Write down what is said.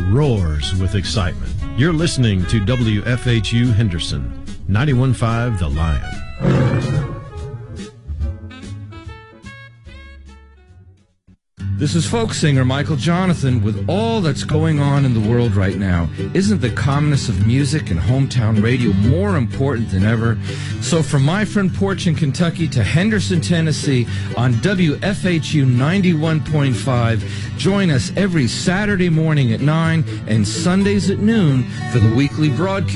roars with excitement. You're listening to WFHU Henderson, 91.5 The Lion. This is folk singer Michael Jonathan. With all that's going on in the world right now, isn't the calmness of music and hometown radio more important than ever? So from my front porch in Kentucky to Henderson, Tennessee, on WFHU 91.5, join us every Saturday morning at 9 and Sundays at noon for the weekly broadcast